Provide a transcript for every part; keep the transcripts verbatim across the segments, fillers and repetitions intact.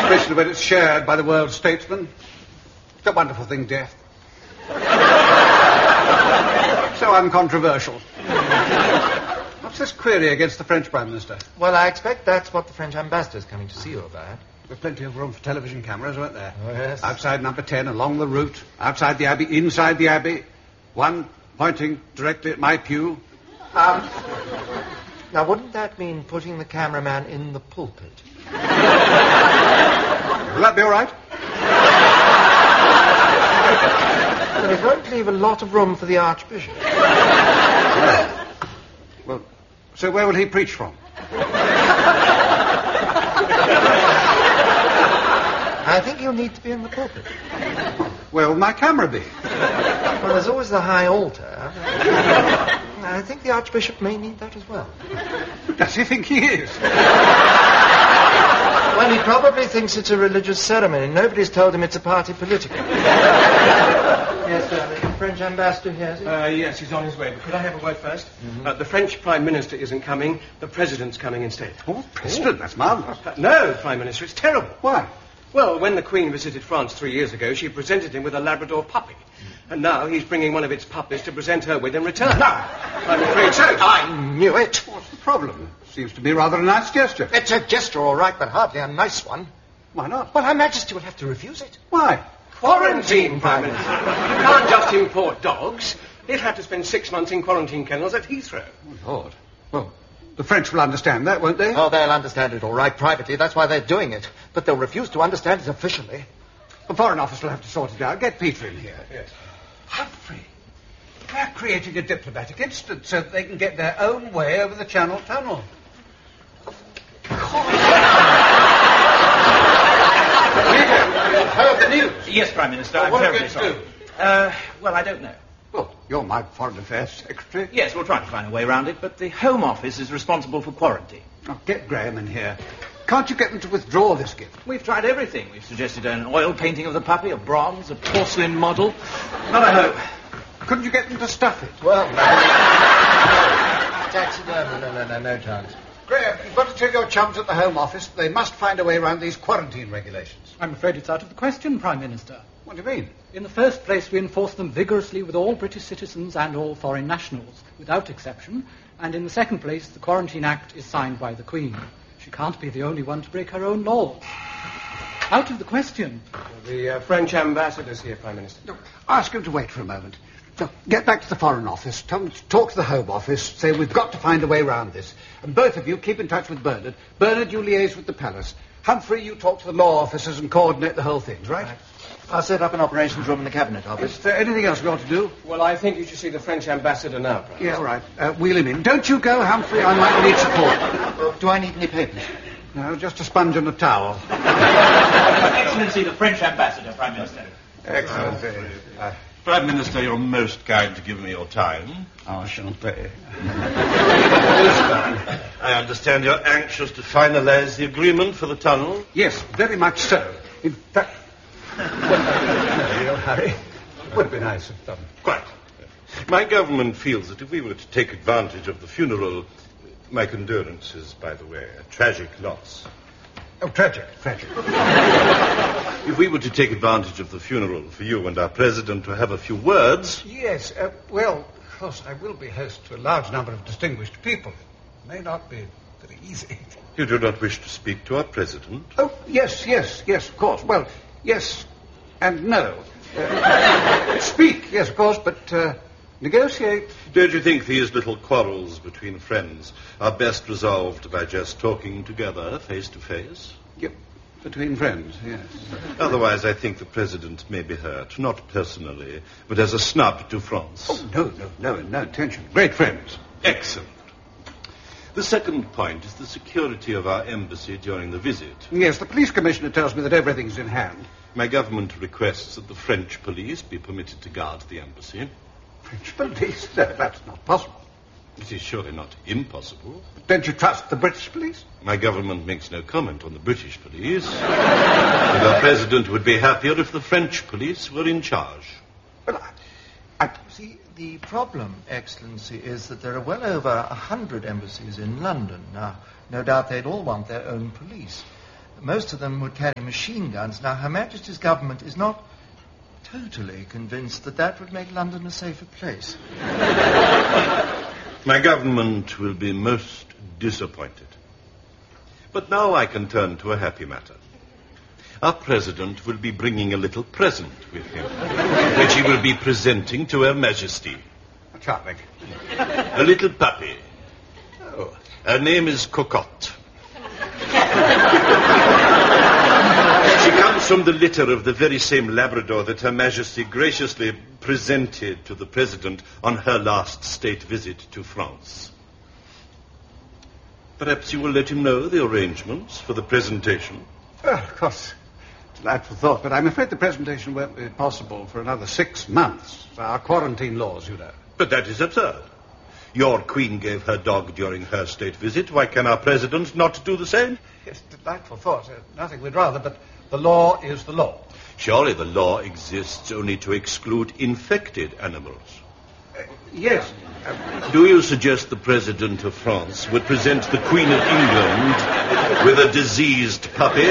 especially when it's shared by the world's statesmen. It's a wonderful thing, death. So uncontroversial. What's this query against the French Prime Minister? Well, I expect that's what the French ambassador's coming to see you about. There's plenty of room for television cameras, weren't there? Oh, yes. Outside number ten, along the route, outside the Abbey, inside the Abbey. One pointing directly at my pew. Um, now, wouldn't that mean putting the cameraman in the pulpit? Will that be all right? Well, it won't leave a lot of room for the Archbishop. Well, well, so where will he preach from? I think you'll need to be in the pulpit. Where will my camera be? Well, there's always the high altar. I think the Archbishop may need that as well. Does he think he is? Well, he probably thinks it's a religious ceremony. Nobody's told him it's a party political. Yes, sir. The French ambassador here, is he? Uh, yes, he's on his way. But could I have a word first? Mm-hmm. Uh, the French Prime Minister isn't coming. The President's coming instead. Oh, President, that's marvellous. Uh, no, Prime Minister, it's terrible. Why? Well, when the Queen visited France three years ago, she presented him with a Labrador puppy. And now he's bringing one of its puppies to present her with in return. No. I'm afraid so. I knew it. What's the problem? Seems to be rather a nice gesture. It's a gesture, all right, but hardly a nice one. Why not? Well, Her Majesty will have to refuse it. Why? Quarantine, Prime Minister. You can't just import dogs. He'll have to spend six months in quarantine kennels at Heathrow. Oh, Lord. Well, the French will understand that, won't they? Oh, they'll understand it all right privately. That's why they're doing it. But they'll refuse to understand it officially. The Foreign Office will have to sort it out. Get Peter in here. Yes. Humphrey, they're creating a diplomatic incident so that they can get their own way over the Channel Tunnel. Heard the news? Yes, Prime Minister, Well, I'm what are terribly we going sorry. to do? Uh, well, I don't know. Well, you're my Foreign Affairs Secretary. Yes, we'll try to find a way around it, but the Home Office is responsible for quarantine. Oh, get Graham in here. Can't you get them to withdraw this gift? We've tried everything. We've suggested an oil painting of the puppy, a bronze, a porcelain model. Not a hope. Couldn't you get them to stuff it? Well, taxidermy, no, no, no, no chance. Graham, you've got to tell your chums at the Home Office they must find a way around these quarantine regulations. I'm afraid it's out of the question, Prime Minister. What do you mean? In the first place, we enforce them vigorously with all British citizens and all foreign nationals, without exception. And in the second place, the Quarantine Act is signed by the Queen. She can't be the only one to break her own laws. Out of the question. The uh, French ambassador's here, Prime Minister. Look, ask him to wait for a moment. Look, get back to the Foreign Office. Tell them to talk to the Home Office. Say we've got to find a way around this. And both of you keep in touch with Bernard. Bernard, you liaise with the Palace. Humphrey, you talk to the law officers and coordinate the whole thing, right? Right. I'll set up an operations room in the Cabinet Office. Is there anything else we ought to do? Well, I think you should see the French ambassador now, Prime Yeah, all right. Uh, wheel him in. Don't you go, Humphrey. I might need support. Uh, do I need any papers? No, just a sponge and a towel. Excellency, the French ambassador, Prime Minister. Excellent. Uh, Prime Minister, you're most kind to give me your time. enchanté. I understand you're anxious to finalize the agreement for the tunnel. Yes, very much so. In fact... no, you don't hurry. Would be nice if done. Quite. My government feels that if we were to take advantage of the funeral... My condolences, by the way. A tragic loss. Oh, tragic, tragic. If we were to take advantage of the funeral for you and our president to have a few words... Yes, uh, well, of course, I will be host to a large number of distinguished people. It may not be very easy. You do not wish to speak to our president? Oh, yes, yes, yes, of course. Well, yes and no. Uh, speak, yes, of course, but uh, negotiate. Don't you think these little quarrels between friends are best resolved by just talking together, face to face? Yep, between friends, yes. Otherwise, I think the president may be hurt, not personally, but as a snub to France. Oh, no, no, no, no intention. Great friends. Excellent. The second point is the security of our embassy during the visit. Yes, the police commissioner tells me that everything's in hand. My government requests that the French police be permitted to guard the embassy. French police? No, that's not possible. It is surely not impossible. Don't you trust the British police? My government makes no comment on the British police. And our president would be happier if the French police were in charge. Well, I... I See, the problem, Excellency, is that there are well over a hundred embassies in London. Now, no doubt they'd all want their own police. Most of them would carry machine guns. Now, Her Majesty's government is not totally convinced that that would make London a safer place. My government will be most disappointed. But now I can turn to a happy matter. Our president will be bringing a little present with him, which he will be presenting to Her Majesty. Charming. A little puppy. Oh. Her name is Cocotte. She comes from the litter of the very same Labrador that Her Majesty graciously presented to the President on her last state visit to France. Perhaps you will let him know the arrangements for the presentation. Oh, of course. Delightful thought, but I'm afraid the presentation won't be possible for another six months. Our quarantine laws, you know. But that is absurd. Your Queen gave her dog during her state visit. Why can our President not do the same? Yes, delightful thought. Uh, nothing we'd rather, but the law is the law. Surely the law exists only to exclude infected animals. Uh, yes. Uh, do you suggest the President of France would present the Queen of England with a diseased puppy?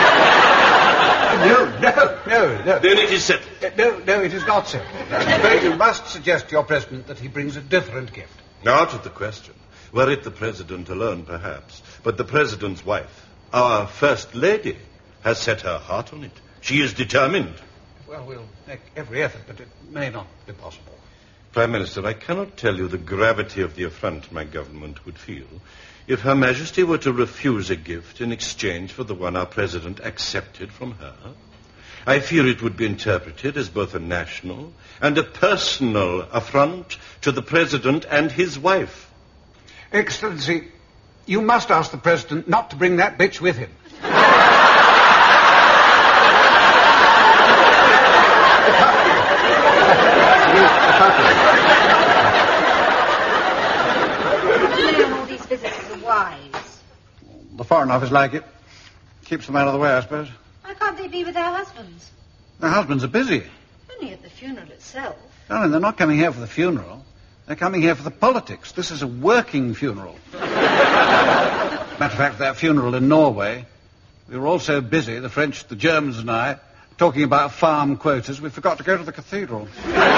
No, no, no, no. Then it is settled. Uh, no, no, it is not settled. I'm afraid you must suggest to your President that he brings a different gift. Out of the question. Were it the President alone, perhaps. But the President's wife, our First Lady, has set her heart on it. She is determined. Well, we'll make every effort, but it may not be possible. Prime Minister, I cannot tell you the gravity of the affront my government would feel if Her Majesty were to refuse a gift in exchange for the one our President accepted from her. I fear it would be interpreted as both a national and a personal affront to the President and his wife. Excellency, you must ask the President not to bring that bitch with him. All these visitors are wise. The Foreign Office like it. Keeps them out of the way, I suppose. Why can't they be with their husbands? Their husbands are busy. Only at the funeral itself. Darling, they're not coming here for the funeral. They're coming here for the politics. This is a working funeral. Matter of fact, that funeral in Norway, we were all so busy, the French, the Germans and I, talking about farm quotas, we forgot to go to the cathedral.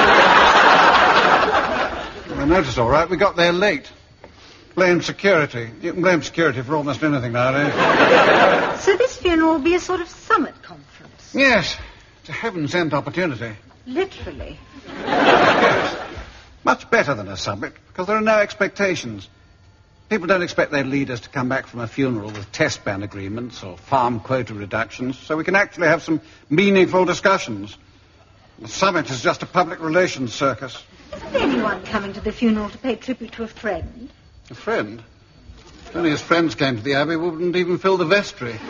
I noticed, all right, we got there late. Blame security. You can blame security for almost anything nowadays. So this funeral will be a sort of summit conference? Yes. It's a heaven-sent opportunity. Literally. Yes. Much better than a summit, because there are no expectations. People don't expect their leaders to come back from a funeral with test ban agreements or farm quota reductions, so we can actually have some meaningful discussions. The summit is just a public relations circus. Isn't anyone coming to the funeral to pay tribute to a friend? A friend? If only his friends came to the Abbey, we wouldn't even fill the vestry. You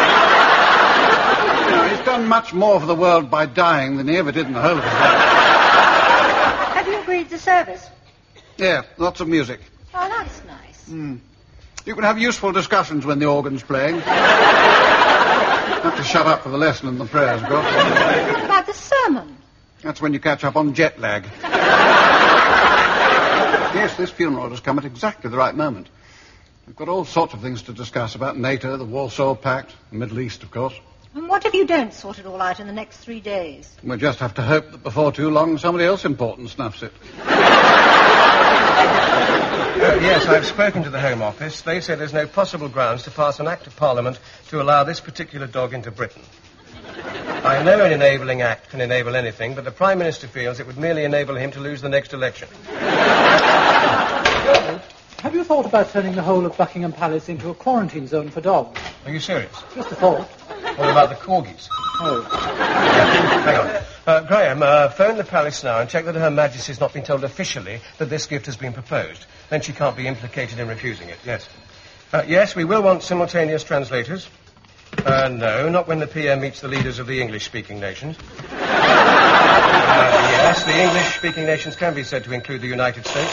know, he's done much more for the world by dying than he ever did in the whole of his life. Have you agreed to service? Yeah, lots of music. Oh, that's nice. Mm. You can have useful discussions when the organ's playing. Have to shut up for the lesson and the prayers, of course. What about the sermon? That's when you catch up on jet lag. Yes, this funeral has come at exactly the right moment. We've got all sorts of things to discuss about NATO, the Warsaw Pact, the Middle East, of course. And what if you don't sort it all out in the next three days? We'll just have to hope that before too long somebody else important snuffs it. Uh, yes, I've spoken to the Home Office. They say there's no possible grounds to pass an Act of Parliament to allow this particular dog into Britain. I know an enabling act can enable anything, but the Prime Minister feels it would merely enable him to lose the next election. Have you thought about turning the whole of Buckingham Palace into a quarantine zone for dogs? Are you serious? Just a thought. What about the corgis? Oh. Hang on. Uh, Graham, uh, phone the palace now and check that Her Majesty's not been told officially that this gift has been proposed. Then she can't be implicated in refusing it, yes. Uh, yes, we will want simultaneous translators. Uh, no, not when the P M meets the leaders of the English-speaking nations. Uh, yes, the English-speaking nations can be said to include the United States.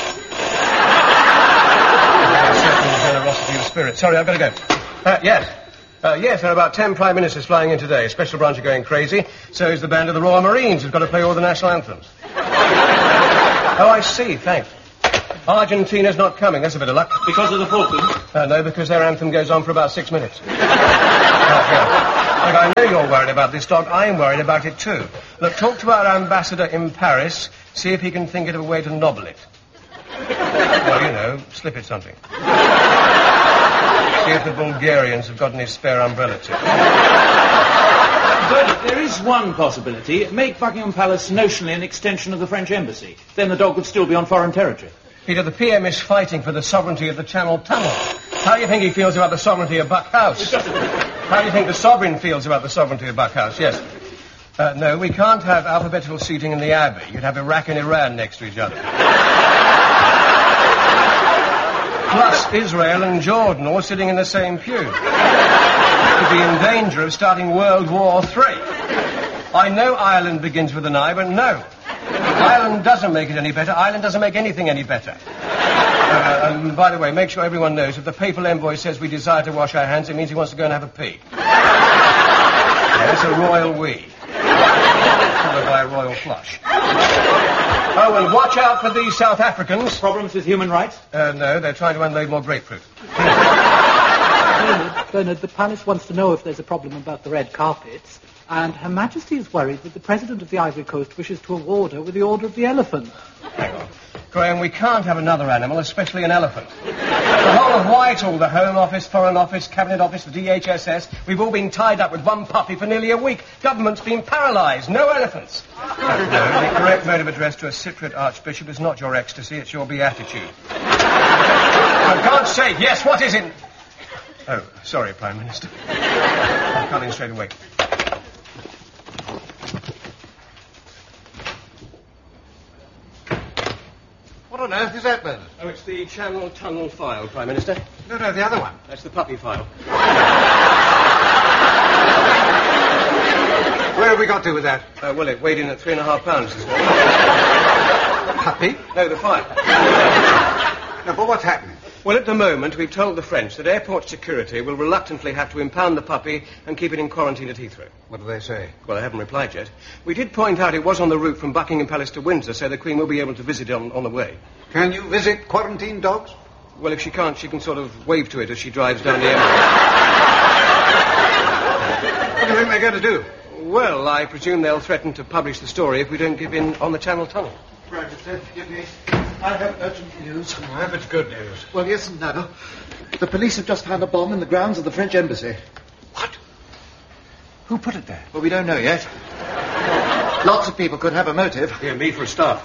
A certain generosity of spirit. Sorry, I've got to go. Uh, yes. Uh, yes, there are about ten prime ministers flying in today. Special branch are going crazy. So is the band of the Royal Marines, who've got to play all the national anthems. Oh, I see. Thanks. Argentina's not coming. That's a bit of luck. Because of the Falklands? Uh, no, because their anthem goes on for about six minutes. Look, I know you're worried about this dog. I'm worried about it too. Look, talk to our ambassador in Paris. See if he can think of a way to nobble it. Well, you know, slip it something. See if the Bulgarians have got any spare umbrella tips. But there is one possibility. Make Buckingham Palace notionally an extension of the French embassy. Then the dog would still be on foreign territory. Peter, the P M is fighting for the sovereignty of the Channel Tunnel. How do you think he feels about the sovereignty of Buck House? How do you think the sovereign feels about the sovereignty of Buck House? Yes. Uh, no, we can't have alphabetical seating in the Abbey. You'd have Iraq and Iran next to each other. Plus Israel and Jordan all sitting in the same pew. Could be in danger of starting World War Three. I know Ireland begins with an I, but no. Ireland doesn't make it any better. Ireland doesn't make anything any better. Uh, and by the way, make sure everyone knows if the papal envoy says we desire to wash our hands, it means he wants to go and have a pee. Yeah, it's a royal wee. Followed by a royal flush. Oh, and watch out for these South Africans. Problems with human rights? Uh, no, they're trying to unload more grapefruit. Bernard, Bernard, the palace wants to know if there's a problem about the red carpets, and Her Majesty is worried that the President of the Ivory Coast wishes to award her with the Order of the Elephant. Hang on. Graham, we can't have another animal, especially an elephant. The whole of Whitehall, the Home Office, Foreign Office, Cabinet Office, the D H S S, we've all been tied up with one puppy for nearly a week. Government's been paralysed. No elephants. No, the correct mode of address to a Cypriot archbishop is not your ecstasy, it's your beatitude. For God's sake, yes, what is it? Oh, sorry, Prime Minister. I'm coming straight away. What on earth is that, Bernard? Oh, it's the Channel Tunnel file, Prime Minister. No, no, the other one. That's the puppy file. Where have we got to with that? Uh, well, it weighed in at three and a half pounds this morning. Puppy? No, the file. No, but what's happening? Well, at the moment, we've told the French that airport security will reluctantly have to impound the puppy and keep it in quarantine at Heathrow. What do they say? Well, they haven't replied yet. We did point out it was on the route from Buckingham Palace to Windsor, so the Queen will be able to visit it on, on the way. Can you visit quarantine dogs? Well, if she can't, she can sort of wave to it as she drives down the airport. What do you think they're going to do? Well, I presume they'll threaten to publish the story if we don't give in on the Channel Tunnel. Right, forgive me. I have urgent news. I hope it's good news. Well, yes and no. The police have just found a bomb in the grounds of the French embassy. What? Who put it there? Well, we don't know yet. Lots of people could have a motive. Yeah, me for a start.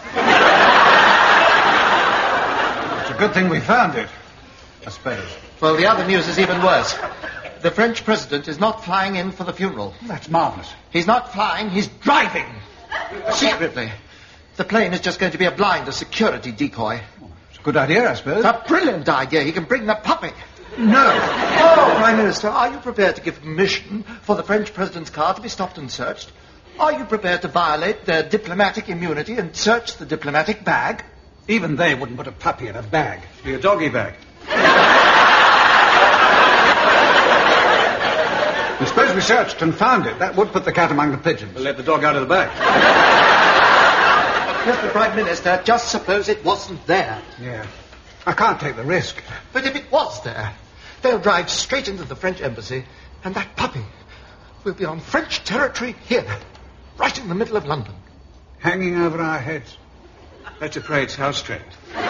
It's a good thing we found it, I suppose. Well, the other news is even worse. The French president is not flying in for the funeral. That's marvellous. He's not flying, he's driving. Secretly. The plane is just going to be a blind, a security decoy. It's a good idea, I suppose. A brilliant idea. He can bring the puppy. No. Oh, Prime Minister, are you prepared to give permission for the French president's car to be stopped and searched? Are you prepared to violate their diplomatic immunity and search the diplomatic bag? Even they wouldn't put a puppy in a bag. It'd be a doggy bag. I suppose we searched and found it. That would put the cat among the pigeons. We'll let the dog out of the bag. Mister Prime Minister, just suppose it wasn't there. Yeah. I can't take the risk. But if it was there, they'll drive straight into the French embassy, and that puppy will be on French territory here, right in the middle of London. Hanging over our heads. Let's pray it's house trained.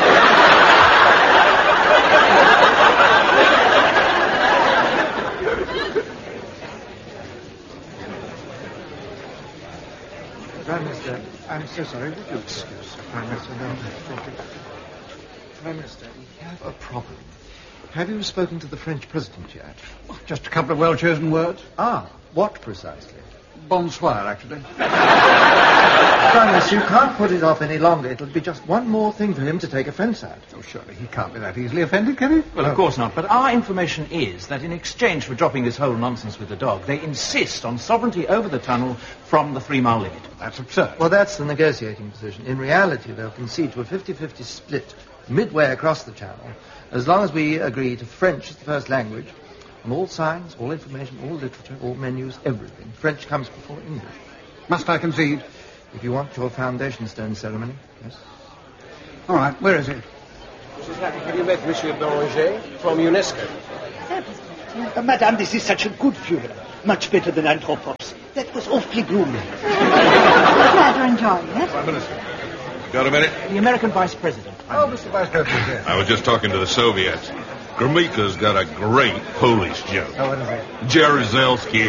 Prime Minister, I'm so sorry. Would you excuse Prime Minister? No, thank you. Prime Minister, we have a problem. Have you spoken to the French president yet? Just a couple of well-chosen words. Ah, what precisely? Bonsoir, actually. Prime Minister, you can't put it off any longer. It'll be just one more thing for him to take offence at. Oh, surely he can't be that easily offended, can he? Well, of course not. But our information is that in exchange for dropping this whole nonsense with the dog, they insist on sovereignty over the tunnel from the three-mile limit. That's absurd. Well, that's the negotiating position. In reality, they'll concede to a fifty-fifty split midway across the channel, as long as we agree to French as the first language, and all signs, all information, all literature, all menus, everything. French comes before English. Must I concede? If you want your foundation stone ceremony, yes. All right, where is it? Missus Hackett, have you met Monsieur Boulanger from UNESCO? Uh, Madame, this is such a good funeral. Much better than Anthropos. That was awfully gloomy. Glad you're enjoying it. Prime Minister. Got a minute? The American Vice President. Oh, Mister Vice President, yes. I was just talking to the Soviets. Gromyka's got a great Polish joke. Oh, what is it? Jaruzelski.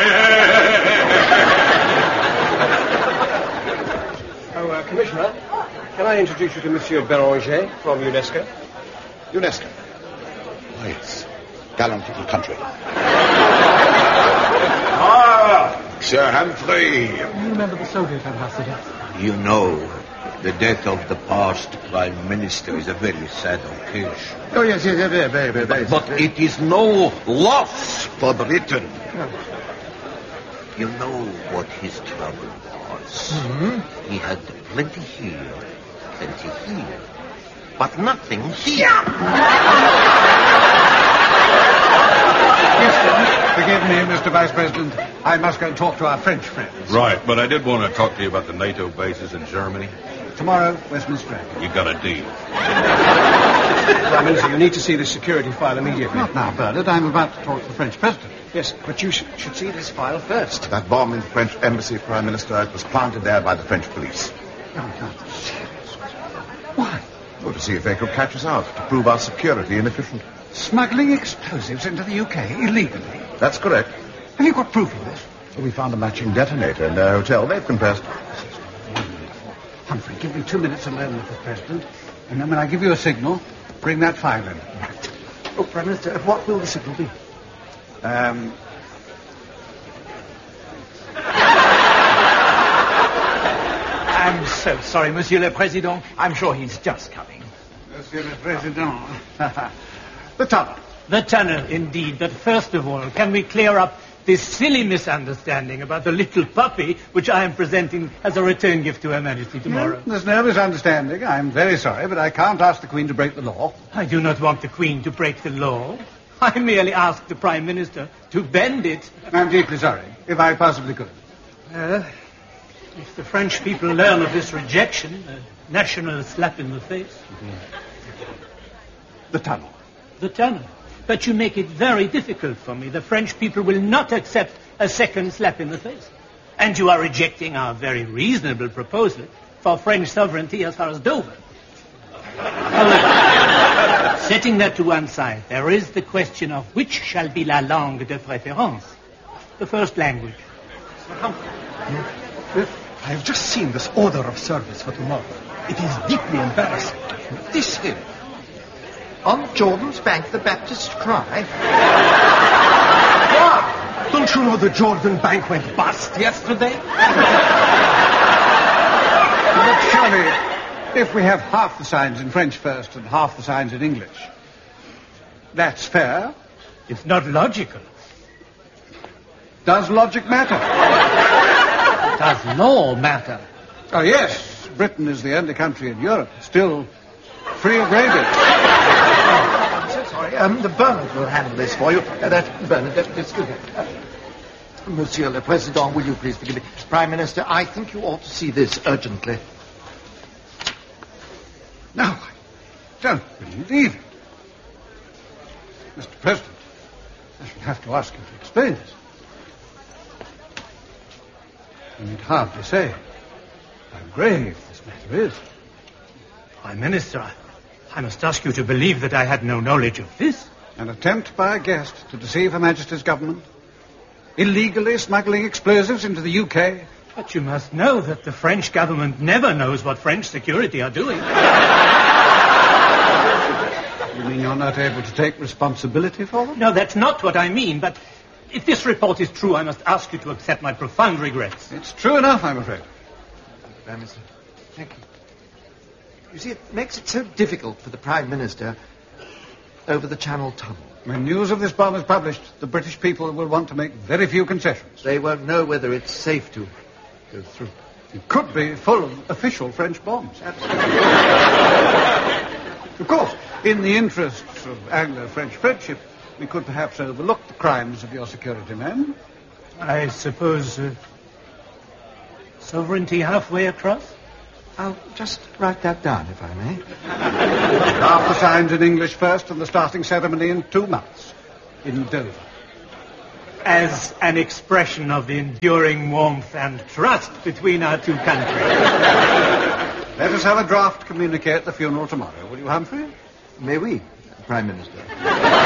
Oh, uh, Commissioner, can I introduce you to Monsieur Béranger from UNESCO? UNESCO. Oh, yes. Gallant little country. Ah, Sir Humphrey. You remember the Soviet ambassador? You know, the death of the past Prime Minister is a very sad occasion. Oh, yes, yes, yes, very, very, very, very. But it is no loss for Britain. You know what his trouble was. Mm-hmm. He had plenty here, plenty here, but nothing here. Forgive me, Mister Vice President. I must go and talk to our French friends. Right, but I did want to talk to you about the NATO bases in Germany. Tomorrow, Westminster Abbey. You got a deal. Prime Minister, you need to see this security file immediately. Not now, Bernard. I'm about to talk to the French President. Yes, but you sh- should see this file first. That bomb in the French embassy, Prime Minister, it was planted there by the French police. No, no. Why? Oh, to see if they could catch us out, to prove our security inefficient. Smuggling explosives into the U K illegally? That's correct. Have you got proof of this? We found a matching detonator in their hotel. They've confessed. Humphrey, give me two minutes alone with the President, and then when I give you a signal, bring that file in. Oh, Prime Minister, what will the signal be? Um... I'm so sorry, Monsieur le Président. I'm sure he's just coming. Monsieur le Président. The tunnel. The tunnel, indeed. But first of all, can we clear up this silly misunderstanding about the little puppy which I am presenting as a return gift to Her Majesty tomorrow? No, there's no misunderstanding. I'm very sorry, but I can't ask the Queen to break the law. I do not want the Queen to break the law. I merely asked the Prime Minister to bend it. I'm deeply sorry, if I possibly could. Uh, if the French people learn of this rejection, a national slap in the face. The tunnel. The tunnel. But you make it very difficult for me. The French people will not accept a second slap in the face. And you are rejecting our very reasonable proposal for French sovereignty as far as Dover. However, setting that to one side, there is the question of which shall be la langue de préférence, the first language. I have just seen this order of service for tomorrow. It is deeply embarrassing. This here. On Jordan's bank, the Baptists cry. Why? Don't you know the Jordan Bank went bust yesterday? But surely, if we have half the signs in French first and half the signs in English, that's fair. It's not logical. Does logic matter? Does law matter? Oh, yes. Britain is the only country in Europe still free of rabies. I'm so sorry. Um, the Bernard will handle this for you. Uh, that Bernard, that, excuse me. Uh, Monsieur le Président, will you please forgive me? Prime Minister, I think you ought to see this urgently. No, I don't believe it. Mister President, I shall have to ask you to explain this. You need hardly say how grave this matter is. Prime Minister, I, I must ask you to believe that I had no knowledge of this. An attempt by a guest to deceive Her Majesty's government? Illegally smuggling explosives into the U K? But you must know that the French government never knows what French security are doing. You mean you're not able to take responsibility for them? No, that's not what I mean, but if this report is true, I must ask you to accept my profound regrets. It's true enough, I'm afraid. Prime Minister, thank you. You see, it makes it so difficult for the Prime Minister over the Channel Tunnel. When news of this bomb is published, the British people will want to make very few concessions. They won't know whether it's safe to go through. It could be full of official French bombs. Absolutely. Of course, in the interests of Anglo-French friendship, we could perhaps overlook the crimes of your security men. I suppose uh, sovereignty halfway across? I'll just write that down, if I may. Half the signs in English first and the starting ceremony in two months. in Dover. As an expression of the enduring warmth and trust between our two countries. Let us have a draft communique at the funeral tomorrow, will you, Humphrey? May we, Prime Minister?